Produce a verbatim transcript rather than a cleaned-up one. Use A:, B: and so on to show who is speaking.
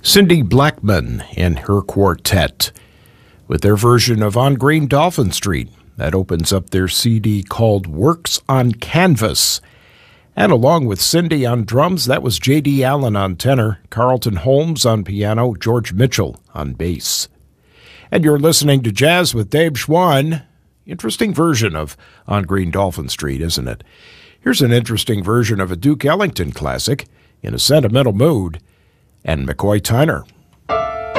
A: Cindy Blackman and her quartet with their version of On Green Dolphin Street. That opens up their C D called Works on Canvas. And along with Cindy on drums, that was J D. Allen on tenor, Carlton Holmes on piano, George Mitchell on bass. And you're listening to Jazz with Dave Schwann. Interesting version of On Green Dolphin Street, isn't it? Here's an interesting version of a Duke Ellington classic, In a Sentimental Mood, and McCoy Tyner.